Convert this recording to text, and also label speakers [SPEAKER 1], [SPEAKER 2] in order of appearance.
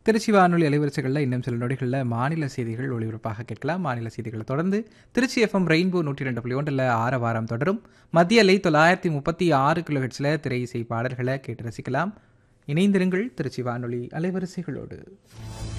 [SPEAKER 1] திருச்சி வானொலி அலைவரிசைகளில் இன்னும் சில நொடிகளில் மாநில செய்திகள் ஒளிபரப்பாக கேட்கலாம். மாநில செய்திகளை தொடர்ந்து திருச்சி எஃப்எம் ரெயின்போ 102.1 ஆரவாரம் தொடரும். மத்திய அலை 936 கிலோஹெட்ஸில் திரை இசை பாடல்களை கேட்டு ரசிக்கலாம். இணைந்திருங்கள் திருச்சி வானொலி அலைவரிசைகளோடு.